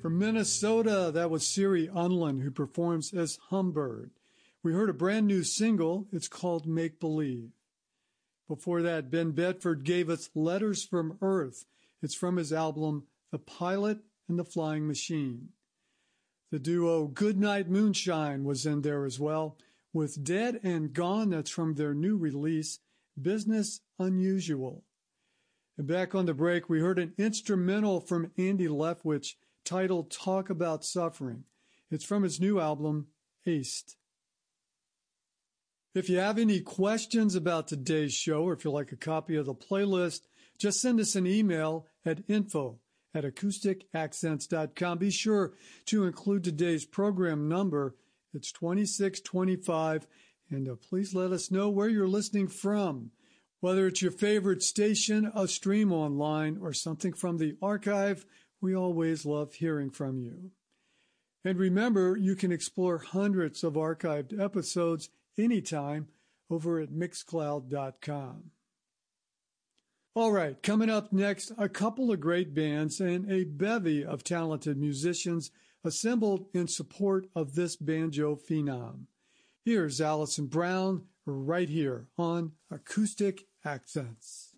From Minnesota, that was Siri Unlin, who performs as Humbird. We heard a brand new single. It's called Make Believe. Before that, Ben Bedford gave us Letters from Earth. It's from his album The Pilot and the Flying Machine. The duo Goodnight Moonshine was in there as well, with Dead and Gone. That's from their new release, Business Unusual. And back on the break, we heard an instrumental from Andy Leftwich titled Talk About Suffering. It's from his new album, Aced. If you have any questions about today's show, or if you'd like a copy of the playlist, just send us an email at info@acousticaccents.com. Be sure to include today's program number. It's 2625. And please let us know where you're listening from, whether it's your favorite station, a stream online, or something from the archive. We always love hearing from you. And remember, you can explore hundreds of archived episodes anytime over at Mixcloud.com. All right, coming up next, a couple of great bands and a bevy of talented musicians assembled in support of this banjo phenom. Here's Alison Brown right here on Acoustic Accents.